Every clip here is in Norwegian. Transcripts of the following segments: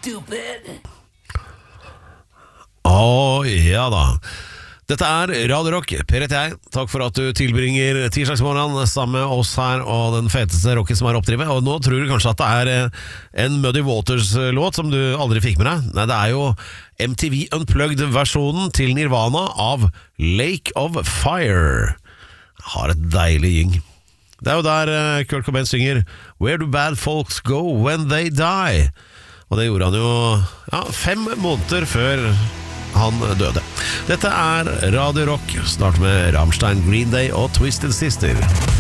stupid. Ja da. Dette Radio Rock, Per heter jeg. Takk for at du tilbringer tirsdagsmorgen sammen med oss her og den feteste rocken som er oppdrivet. Og nå tror du kanskje at det en Muddy Waters-låt som du aldri fikk med deg. Nei, det jo MTV Unplugged-versjonen til Nirvana av Lake of Fire. Har et deilig gyng. Det jo der Kurt Cobain synger Where do bad folks go when they die? Og det gjorde han jo 5 måneder før han døde. Dette Radio Rock, snart med Rammstein, Green Day og Twisted Sister.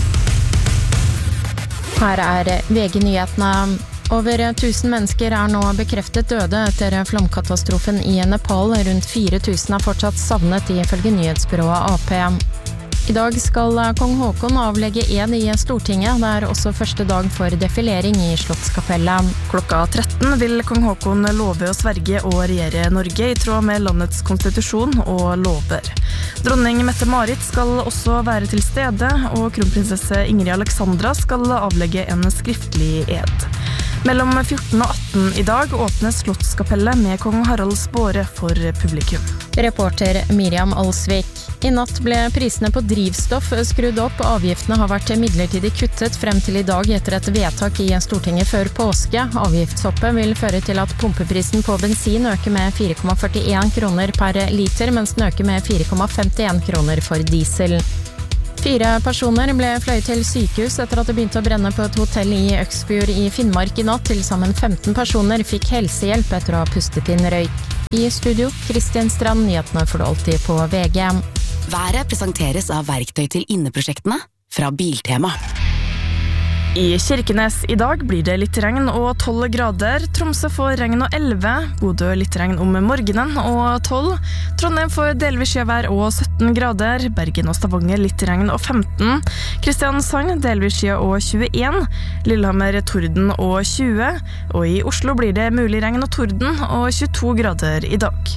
Her VG-nyhetene. Over 1000 mennesker nå bekreftet døde etter flomkatastrofen i Nepal. Rundt 4000 fortsatt savnet ifølge nyhetsbyrået AP. I dag skal kong Håkon avlegge ed i Stortinget. Det også første dag for defilering i Slottskapellet. Klokka 13 vil kong Håkon love å sverge og regjere Norge i tråd med landets konstitusjon og lover. Dronning Mette-Marit skal også være til stede, og kronprinsesse Ingrid Alexandra skal avlegge en skriftlig ed. Mellom 14 og 18 i dag åpnes Slottskapellet med kong Haralds båre for publikum. Reporter Miriam Alsvik. I natt ble prisene på drivstoff skrudd opp. Avgiftene har vært midlertidig kuttet frem til i dag etter et vedtak i Stortinget før påske. Avgiftshoppet vil føre til at pumpeprisen på bensin øker med 4,41 kroner per liter, mens den øker med 4,51 kroner for diesel. 4 personer ble fløyet til sykehus etter at det begynte å brenne på et hotell i Øksfjord i Finnmark i natt. Til sammen 15 personer fikk helsehjelp etter å ha pustet inn røyk. I studio, Kristian Strand, nyhetene får du alltid på VG. Været presenteres av verktøy til inneprosjektene fra Biltema. I Kirkenes i dag blir det litt regn og 12 grader. Tromsø får regn og 11. Bodø litt regn om morgenen og 12. Trondheim får delvis skjevær og 17 grader. Bergen og Stavanger litt regn og 15. Kristiansand delvis skje og 21. Lillehammer torden og 20. Og i Oslo blir det mulig regn og torden og 22 grader i dag.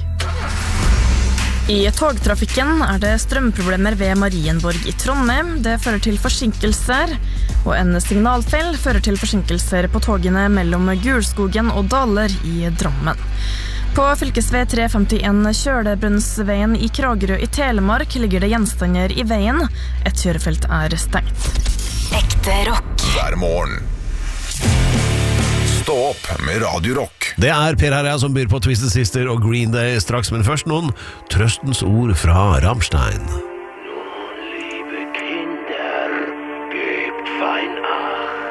I togtrafikken det strømproblemer ved Marienborg i Trondheim. Det fører til forsinkelser, og en signalfeil fører til forsinkelser på togene mellom Gulskogen og Daler i Drammen. På fylkesvei 351 Kjølebrønnsveien i Kragerø i Telemark ligger det gjenstander i veien. Et kjørefelt stengt. Ekte rock. Hver morgen. Stå opp med Radio Rock. Det Per Herre som byr på Twisted Sister og Green Day straks, men først noen trøstens ord fra Rammstein.